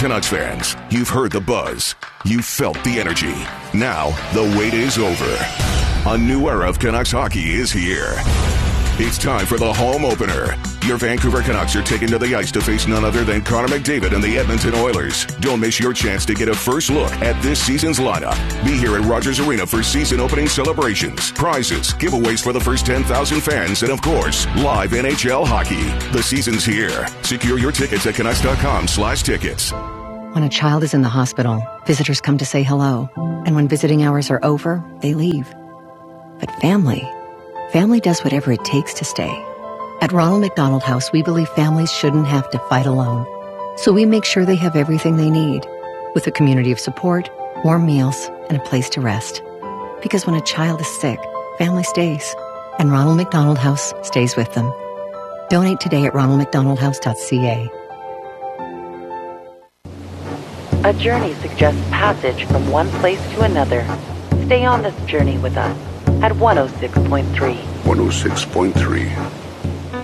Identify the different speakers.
Speaker 1: Canucks fans, you've heard the buzz. You've felt the energy. Now, the wait is over. A new era of Canucks hockey is here. It's time for the home opener. Your Vancouver Canucks are taken to the ice to face none other than Connor McDavid and the Edmonton Oilers. Don't miss your chance to get a first look at this season's lineup. Be here at Rogers Arena for season opening celebrations, prizes, giveaways for the first 10,000 fans, and of course, live NHL hockey. The season's here. Secure your tickets at Canucks.com/tickets.
Speaker 2: When a child is in the hospital, visitors come to say hello. And when visiting hours are over, they leave. But family does whatever it takes to stay. At Ronald McDonald House, we believe families shouldn't have to fight alone. So we make sure they have everything they need, with a community of support, warm meals, and a place to rest. Because when a child is sick, family stays. And Ronald McDonald House stays with them. Donate today at ronaldmcdonaldhouse.ca.
Speaker 3: A journey suggests passage from one place to another. Stay on this journey with us at 106.3.
Speaker 4: 106.3.